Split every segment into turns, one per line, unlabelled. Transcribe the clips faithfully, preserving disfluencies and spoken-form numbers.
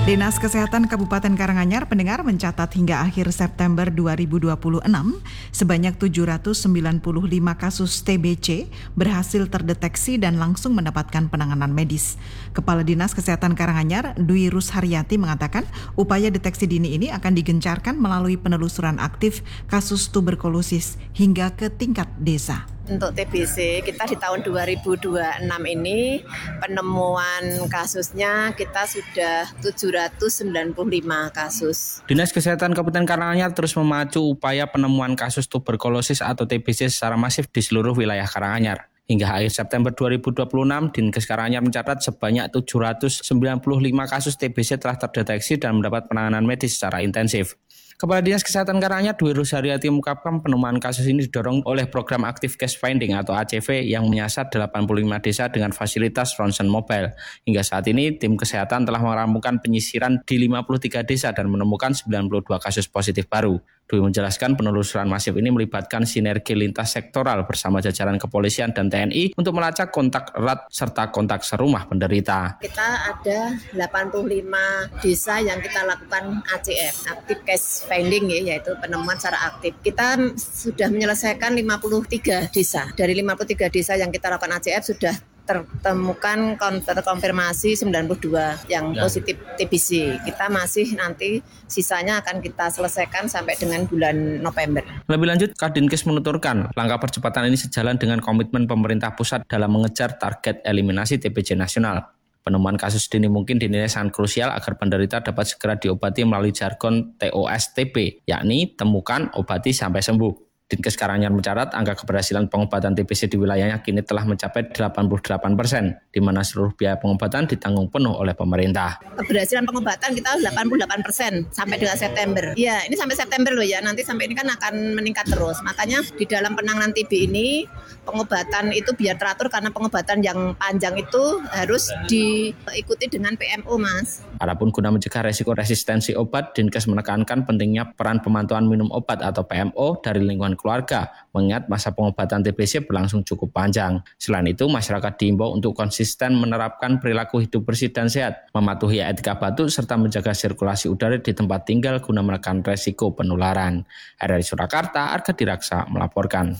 Dinas Kesehatan Kabupaten Karanganyar pendengar mencatat hingga akhir September dua ribu dua puluh enam, sebanyak tujuh ratus sembilan puluh lima kasus T B C berhasil terdeteksi dan langsung mendapatkan penanganan medis. Kepala Dinas Kesehatan Karanganyar, Dwi Rusharyati mengatakan upaya deteksi dini ini akan digencarkan melalui penelusuran aktif kasus tuberkulosis hingga ke tingkat desa.
Untuk T B C kita di tahun dua ribu dua puluh enam ini penemuan kasusnya kita sudah tujuh ratus sembilan puluh lima kasus.
Dinas Kesehatan Kabupaten Karanganyar terus memacu upaya penemuan kasus tuberkulosis atau T B C secara masif di seluruh wilayah Karanganyar. Hingga akhir September dua ribu dua puluh enam, Dinkes Karanganyar mencatat sebanyak tujuh ratus sembilan puluh lima kasus T B C telah terdeteksi dan mendapat penanganan medis secara intensif. Kepala Dinas Kesehatan Karanganyar, Dwi Rusharyati mengungkapkan penemuan kasus ini didorong oleh program Active Case Finding atau A C V yang menyasar delapan puluh lima desa dengan fasilitas ronsen mobile. Hingga saat ini, tim kesehatan telah merampungkan penyisiran di lima puluh tiga desa dan menemukan sembilan puluh dua kasus positif baru. Dwi menjelaskan penelusuran masif ini melibatkan sinergi lintas sektoral bersama jajaran kepolisian dan T N I untuk melacak kontak erat serta kontak serumah penderita.
Kita ada delapan puluh lima desa yang kita lakukan A C F, Active Case Finding ya, yaitu penemuan secara aktif. Kita sudah menyelesaikan lima puluh tiga desa. Dari lima puluh tiga desa yang kita lakukan A C F sudah tertemukan terkonfirmasi sembilan puluh dua yang ya. Positif T B C. Kita masih nanti sisanya akan kita selesaikan sampai dengan bulan November.
Lebih lanjut, Kadinkes menuturkan langkah percepatan ini sejalan dengan komitmen pemerintah pusat dalam mengejar target eliminasi T B C nasional. Penemuan kasus dini mungkin dinilai sangat krusial agar penderita dapat segera diobati melalui jargon T O S T P, yakni temukan, obati, sampai sembuh. Dinkes Karanganyar mencatat angka keberhasilan pengobatan T B C di wilayahnya kini telah mencapai delapan puluh delapan persen, di mana seluruh biaya pengobatan ditanggung penuh oleh pemerintah.
Keberhasilan pengobatan kita delapan puluh delapan persen sampai dengan September. Ya, ini sampai September loh ya, nanti sampai ini kan akan meningkat terus. Makanya di dalam penanganan T B ini, pengobatan itu biar teratur karena pengobatan yang panjang itu harus diikuti dengan P M O, Mas.
Adapun guna mencegah resiko resistensi obat, Dinkes menekankan pentingnya peran pemantauan minum obat atau P M O dari lingkungan keluarga, mengingat masa pengobatan T B C berlangsung cukup panjang. Selain itu, masyarakat diimbau untuk konsisten menerapkan perilaku hidup bersih dan sehat, mematuhi etika batuk, serta menjaga sirkulasi udara di tempat tinggal guna menekan resiko penularan. R R I Surakarta, Arga Diraksa melaporkan.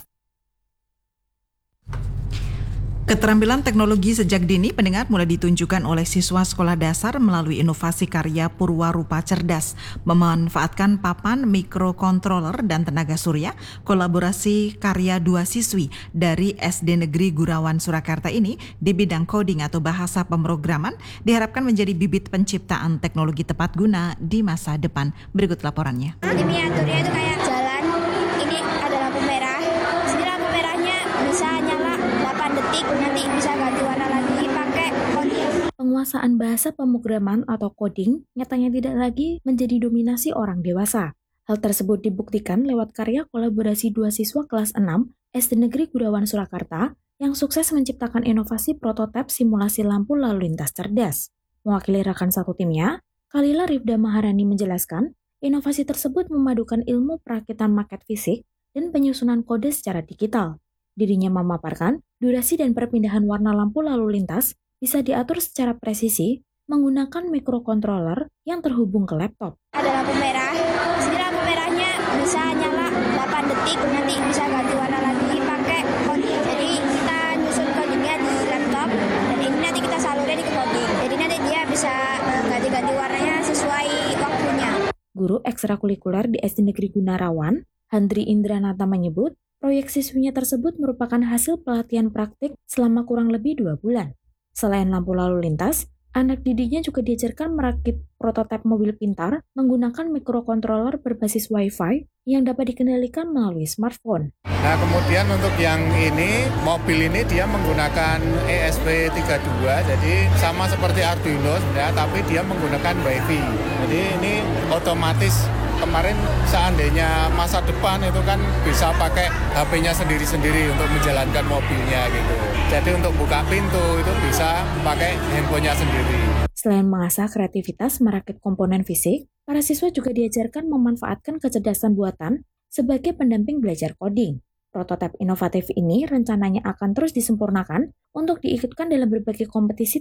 Keterampilan teknologi sejak dini pendengar mulai ditunjukkan oleh siswa sekolah dasar melalui inovasi karya Purwarupa Cerdas, memanfaatkan papan mikrokontroler dan tenaga surya. Kolaborasi karya dua siswi dari S D Negeri Gurawan Surakarta ini di bidang coding atau bahasa pemrograman diharapkan menjadi bibit penciptaan teknologi tepat guna di masa depan. Berikut laporannya.
Di miniaturnya itu kayak jalan, ini ada lampu merah, sini lampu merahnya bisa nyala delapan detik, nanti bisa ganti warna lagi pakai coding.
Penguasaan bahasa pemrograman atau coding nyatanya tidak lagi menjadi dominasi orang dewasa. Hal tersebut dibuktikan lewat karya kolaborasi dua siswa kelas enam S D Negeri Gurawan Surakarta yang sukses menciptakan inovasi prototipe simulasi lampu lalu lintas cerdas. Mewakili rekan satu timnya, Kalila Rifda Maharani menjelaskan, inovasi tersebut memadukan ilmu perakitan maket fisik dan penyusunan kode secara digital. Dirinya memaparkan, durasi dan perpindahan warna lampu lalu lintas bisa diatur secara presisi menggunakan mikrokontroler yang terhubung ke laptop.
Ada lampu merah, sini lampu merahnya bisa nyala delapan detik, nanti bisa ganti warna lagi pakai coding. Jadi kita nyusun codingnya di laptop dan ini nanti kita salurnya di coding. Jadi nanti dia bisa ganti-ganti warnanya sesuai waktunya.
Guru ekstrakurikuler di S D Negeri Gunarawan, Handri Indranata menyebut, proyek siswinya tersebut merupakan hasil pelatihan praktik selama kurang lebih dua bulan. Selain lampu lalu lintas, anak didiknya juga diajarkan merakit prototipe mobil pintar menggunakan mikrokontroler berbasis Wi-Fi yang dapat dikendalikan melalui smartphone.
Nah, kemudian untuk yang ini, mobil ini dia menggunakan E S P tiga puluh dua, jadi sama seperti Arduino ya, tapi dia menggunakan Wi-Fi. Jadi ini otomatis. Kemarin seandainya masa depan itu kan bisa pakai H P-nya sendiri-sendiri untuk menjalankan mobilnya gitu. Jadi untuk buka pintu itu bisa pakai handphonenya sendiri.
Selain mengasah kreativitas merakit komponen fisik, para siswa juga diajarkan memanfaatkan kecerdasan buatan sebagai pendamping belajar coding. Prototipe inovatif ini rencananya akan terus disempurnakan untuk diikutkan dalam berbagai kompetisi